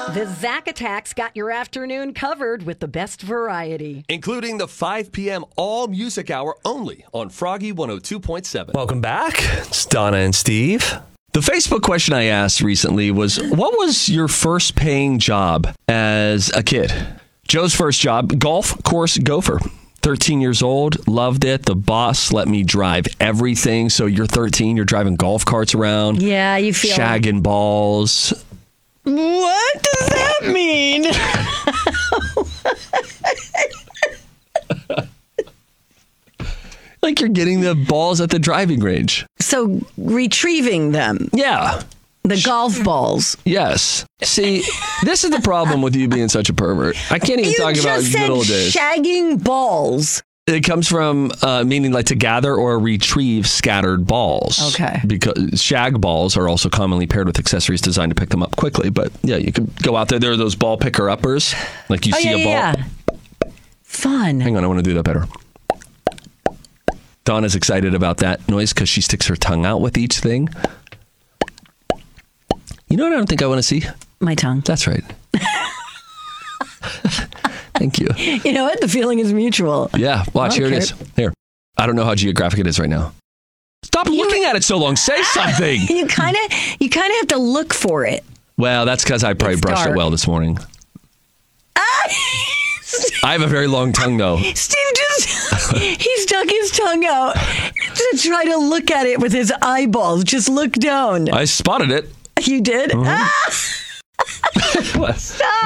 The Zack Attacks got your afternoon covered with the best variety, including the 5 p.m. all music hour only on Froggy 102.7. Welcome back. It's Donna and Steve. The Facebook question I asked recently was, what was your first paying job as a kid? Joe's first job, golf course gopher. 13 years old, loved it. The boss let me drive everything. So you're 13, you're driving golf carts around. Yeah, you feel shagging balls. What does that mean? Like you're getting the balls at the driving range. So retrieving them. Yeah. The golf balls. Yes. See, this is the problem with you being such a pervert. I can't even talk about good old days. Shagging balls. It comes from meaning like to gather or retrieve scattered balls. Okay. Because shag balls are also commonly paired with accessories designed to pick them up quickly. But yeah, you could go out there. There are those ball picker uppers. Like you see a ball. Yeah. Fun. Hang on, I want to do that better. Donna's excited about that noise because she sticks her tongue out with each thing. You know what I don't think I want to see? My tongue. That's right. Thank you. You know what? The feeling is mutual. Yeah. Watch. Here it is. Here. I don't know how geographic it is right now. Stop looking at it so long. Say something. You kind of have to look for it. Well, that's because I probably brushed it well this morning. I have a very long tongue, though. Steve he stuck his tongue out to try to look at it with his eyeballs. Just look down. I spotted it. You did? Mm-hmm. Stop.